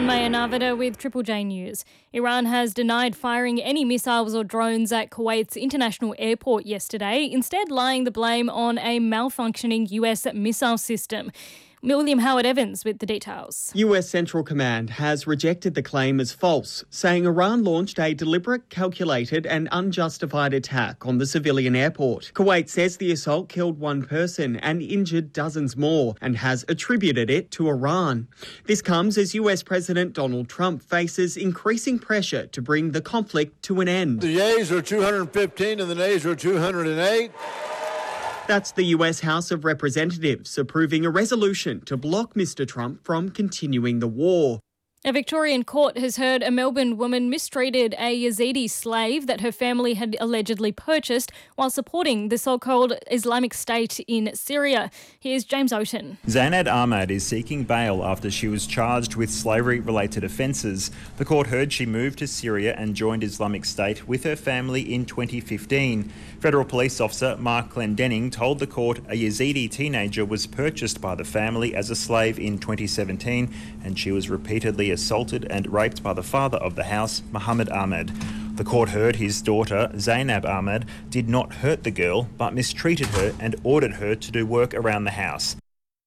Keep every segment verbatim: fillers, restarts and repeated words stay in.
Maya Narvada with Triple J News. Iran has denied firing any missiles or drones at Kuwait's international airport yesterday, instead laying the blame on a malfunctioning U S missile system. William Howard Evans with the details. U S Central Command has rejected the claim as false, saying Iran launched a deliberate, calculated and unjustified attack on the civilian airport. Kuwait says the assault killed one person and injured dozens more and has attributed it to Iran. This comes as U S President Donald Trump faces increasing pressure to bring the conflict to an end. The yeas are two hundred fifteen and the nays are two hundred eight. That's the U S House of Representatives approving a resolution to block Mister Trump from continuing the war. A Victorian court has heard a Melbourne woman mistreated a Yazidi slave that her family had allegedly purchased while supporting the so-called Islamic State in Syria. Here's James Oaten. Zainab Ahmad is seeking bail after she was charged with slavery-related offences. The court heard she moved to Syria and joined Islamic State with her family in twenty fifteen. Federal Police Officer Mark Clendenning told the court a Yazidi teenager was purchased by the family as a slave in twenty seventeen and she was repeatedly assaulted and raped by the father of the house, Muhammad Ahmed. The court heard his daughter, Zainab Ahmed, did not hurt the girl but mistreated her and ordered her to do work around the house.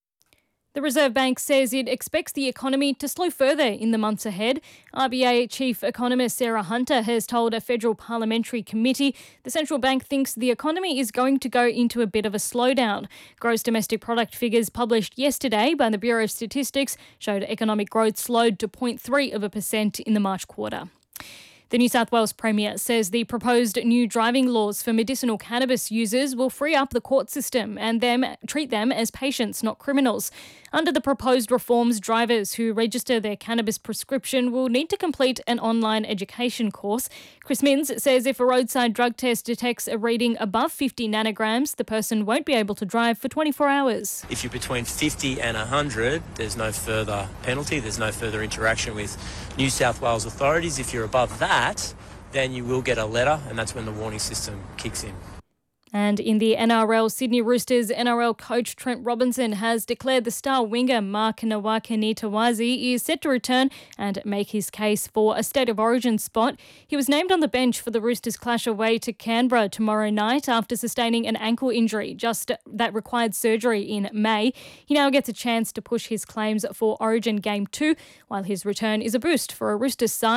The Reserve Bank says it expects the economy to slow further in the months ahead. R B A Chief Economist Sarah Hunter has told a federal parliamentary committee the central bank thinks the economy is going to go into a bit of a slowdown. Gross domestic product figures published yesterday by the Bureau of Statistics showed economic growth slowed to zero point three of a percent in the March quarter. The New South Wales Premier says the proposed new driving laws for medicinal cannabis users will free up the court system and them treat them as patients, not criminals. Under the proposed reforms, drivers who register their cannabis prescription will need to complete an online education course. Chris Minns says if a roadside drug test detects a reading above fifty nanograms, the person won't be able to drive for twenty-four hours. If you're between fifty and one hundred, there's no further penalty, there's no further interaction with New South Wales authorities. If you're above that, then you will get a letter, and that's when the warning system kicks in. And in the N R L, Sydney Roosters N R L coach Trent Robinson has declared the star winger Mark Nawaqanitawazi is set to return and make his case for a State of Origin spot. He was named on the bench for the Roosters clash away to Canberra tomorrow night after sustaining an ankle injury just that required surgery in May. He now gets a chance to push his claims for Origin Game two, while his return is a boost for a Roosters side